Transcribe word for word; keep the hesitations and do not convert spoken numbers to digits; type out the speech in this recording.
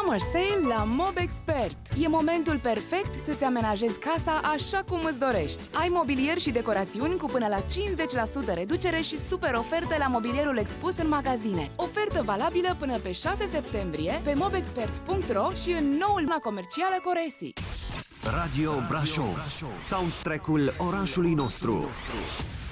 Summer Sale la Mobexpert. E momentul perfect să-ți amenajezi casa așa cum îți dorești. Ai mobilier și decorațiuni cu până la cincizeci la sută reducere și super oferte la mobilierul expus în magazine. Ofertă valabilă până pe șase septembrie pe mobexpert punct ro și în noul la comercială Coresi. Radio Brașov, soundtrack-ul orașului nostru.